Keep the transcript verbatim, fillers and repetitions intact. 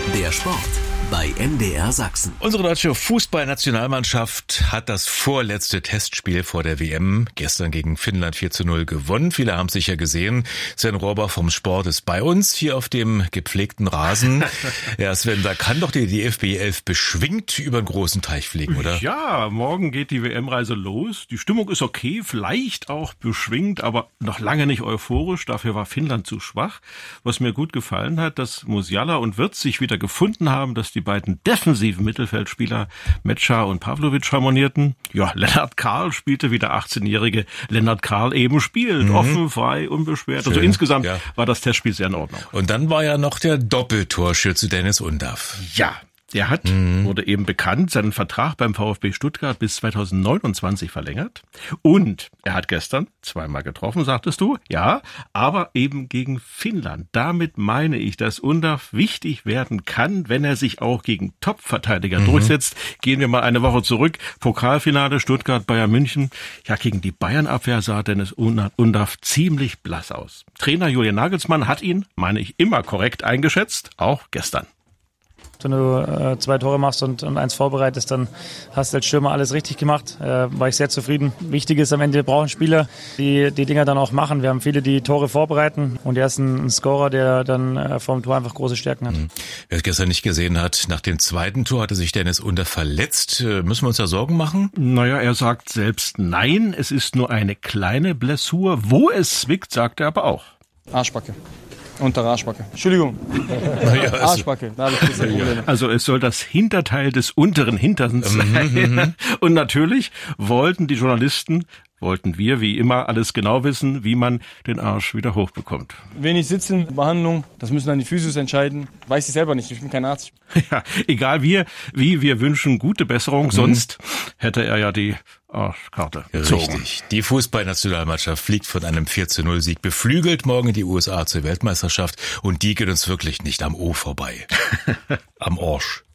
Der Sport bei M D R Sachsen. Unsere deutsche Fußballnationalmannschaft hat das vorletzte Testspiel vor der W M gestern gegen Finnland vier zu null gewonnen. Viele haben es sicher gesehen. Sven Rohrbach vom Sport ist bei uns hier auf dem gepflegten Rasen. Ja, Sven, da kann doch die D F B elf beschwingt über den großen Teich fliegen, oder? Ja, morgen geht die W M-Reise los. Die Stimmung ist okay, vielleicht auch beschwingt, aber noch lange nicht euphorisch. Dafür war Finnland zu schwach. Was mir gut gefallen hat, dass Musiala und Wirtz sich wieder gefunden haben, dass die beiden defensiven Mittelfeldspieler Metscher und Pavlovic harmonierten. Ja, Lennart Karl spielte, wie der achtzehnjährige Lennart Karl eben spielt. Mhm. Offen, frei, unbeschwert. Schön. Also insgesamt ja. war das Testspiel sehr in Ordnung. Und dann war ja noch der Doppeltorschütze Dennis Undaff. Ja. Der hat, mhm. wurde eben bekannt, seinen Vertrag beim VfB Stuttgart bis zweitausendneunundzwanzig verlängert. Und er hat gestern zweimal getroffen, sagtest du. Ja, aber eben gegen Finnland. Damit meine ich, dass Undaff wichtig werden kann, wenn er sich auch gegen Top-Verteidiger mhm. durchsetzt. Gehen wir mal eine Woche zurück. Pokalfinale Stuttgart-Bayern München. Ja, gegen die Bayern-Abwehr sah Dennis Undaff ziemlich blass aus. Trainer Julian Nagelsmann hat ihn, meine ich, immer korrekt eingeschätzt. Auch gestern. Wenn du äh, zwei Tore machst und, und eins vorbereitest, dann hast du als Stürmer alles richtig gemacht. Äh, war ich sehr zufrieden. Wichtig ist am Ende, wir brauchen Spieler, die die Dinger dann auch machen. Wir haben viele, die Tore vorbereiten und er ist ein, ein Scorer, der dann äh, vor dem Tor einfach große Stärken hat. Mhm. Wer es gestern nicht gesehen hat, nach dem zweiten Tor hatte sich Dennis Undaff verletzt. Äh, müssen wir uns da Sorgen machen? Naja, er sagt selbst nein, es ist nur eine kleine Blessur. Wo es zwickt, sagt er aber auch. Arschbacke. Unter Arschbacke. Entschuldigung. Ja, also, Arschbacke. Da habe ich Probleme. Also es soll das Hinterteil des unteren Hinterns sein. Und natürlich wollten die Journalisten, wollten wir wie immer alles genau wissen, wie man den Arsch wieder hochbekommt. Wenig Sitzen, Behandlung, das müssen dann die Physios entscheiden. Weiß ich selber nicht, ich bin kein Arzt. Ja, egal wie, wie wir wünschen gute Besserung, mhm. sonst hätte er ja die Arschkarte gezogen. Richtig. Die Fußballnationalmannschaft fliegt von einem vier zu null Sieg beflügelt morgen in die U S A zur Weltmeisterschaft und die geht uns wirklich nicht am O vorbei. Am Arsch.